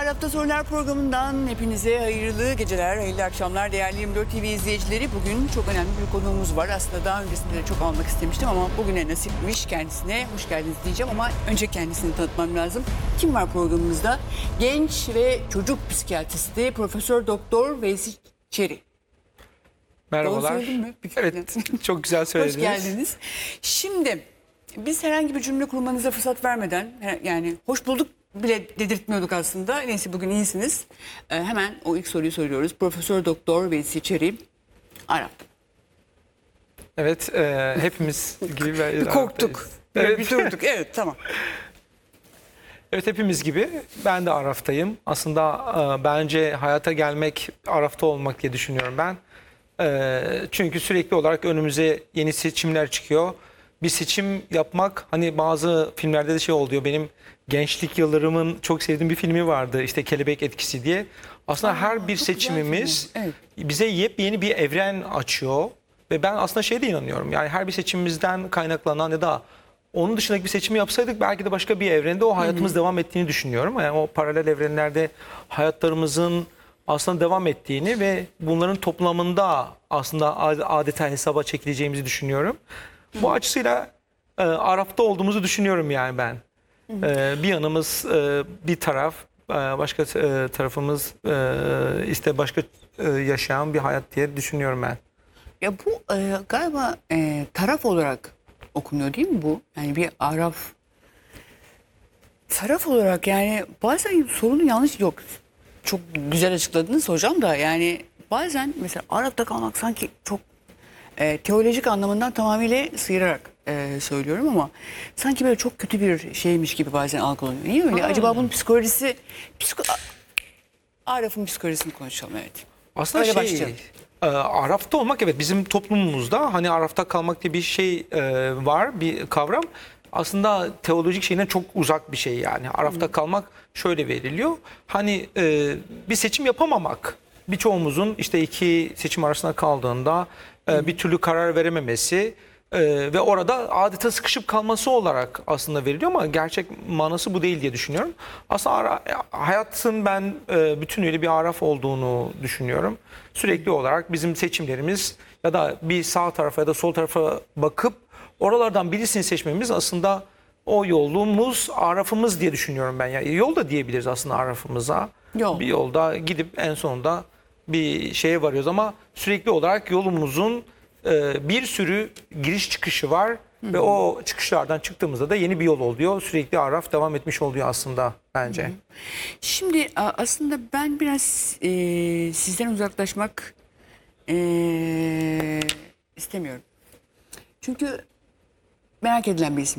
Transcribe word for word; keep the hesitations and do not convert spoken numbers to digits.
Araf'ta Sorular programından hepinize hayırlı geceler, hayırlı akşamlar değerli yirmi dört T V izleyicileri. Bugün çok önemli bir konuğumuz var. Aslında daha öncesinde de çok almak istemiştim ama bugüne nasipmiş. Kendisine hoş geldiniz diyeceğim ama önce kendisini tanıtmam lazım. Kim var programımızda? Genç ve çocuk psikiyatristi Profesör Doktor Veysi Çeri. Merhabalar. Doğru söyledim mi? Evet, çok güzel söylediniz. Hoş geldiniz. Şimdi biz herhangi bir cümle kurmanıza fırsat vermeden, yani hoş bulduk bile dedirtmiyorduk aslında. Neyse bugün iyisiniz. Ee, hemen o ilk soruyu soruyoruz. Profesör Doktor Veysi Çeri, Arap. Evet, e, hepimiz gibi Bir korktuk. Evet. Bir durduk. Evet, tamam. Evet, hepimiz gibi ben de Araf'tayım. Aslında e, bence hayata gelmek Araf'ta olmak diye düşünüyorum ben. E, çünkü sürekli olarak önümüze yeni seçimler çıkıyor. Bir seçim yapmak, hani bazı filmlerde de şey oluyor. Benim gençlik yıllarımın çok sevdiğim bir filmi vardı, işte Kelebek Etkisi diye. Aslında Aa, her bir çok güzel seçimimiz film. Evet. bize yepyeni bir evren açıyor. Ve ben aslında şeye de inanıyorum. Yani her bir seçimimizden kaynaklanan ya da onun dışındaki bir seçimi yapsaydık belki de başka bir evrende o hayatımız devam ettiğini düşünüyorum. Yani o paralel evrenlerde hayatlarımızın aslında devam ettiğini ve bunların toplamında aslında adeta hesaba çekileceğimizi düşünüyorum. Bu açısıyla e, Araf'ta olduğumuzu düşünüyorum yani ben. E, bir yanımız e, bir taraf, e, başka e, tarafımız e, işte başka e, yaşayan bir hayat diye düşünüyorum ben. Ya bu e, galiba e, taraf olarak okunuyor değil mi bu? Yani bir Araf taraf olarak, yani bazen sorunu yanlış, yok. Çok güzel açıkladınız hocam da, yani bazen mesela Araf'ta kalmak sanki çok e, teolojik anlamından tamamıyla sıyırarak e, söylüyorum ama sanki böyle çok kötü bir şeymiş gibi bazen algılanıyor. Niye öyle? Aa. Acaba bunun psikolojisi, psiko, Araf'ın psikolojisini konuşalım, evet. Aslında Öyle şey, başlayalım. e, Araf'ta olmak, evet, bizim toplumumuzda hani Araf'ta kalmak diye bir şey e, var, bir kavram. Aslında teolojik şeyden çok uzak bir şey yani. Araf'ta Hı. kalmak şöyle veriliyor. Hani e, bir seçim yapamamak. Birçoğumuzun işte iki seçim arasında kaldığında e, bir türlü karar verememesi e, ve orada adeta sıkışıp kalması olarak aslında veriliyor ama gerçek manası bu değil diye düşünüyorum. Aslında ara, hayatın ben e, bütünüyle bir Araf olduğunu düşünüyorum. Sürekli olarak bizim seçimlerimiz ya da bir sağ tarafa ya da sol tarafa bakıp oralardan birisini seçmemiz aslında o yolumuz, Araf'ımız diye düşünüyorum ben. Yani yol da diyebiliriz aslında Araf'ımıza. Yol. Bir yolda gidip en sonunda bir şeye varıyoruz ama sürekli olarak yolumuzun e, bir sürü giriş çıkışı var. Hı-hı. Ve o çıkışlardan çıktığımızda da yeni bir yol oluyor. Sürekli Araf devam etmiş oluyor aslında bence. Hı-hı. Şimdi aslında ben biraz e, sizden uzaklaşmak e, istemiyorum. Çünkü merak edilen bir isim.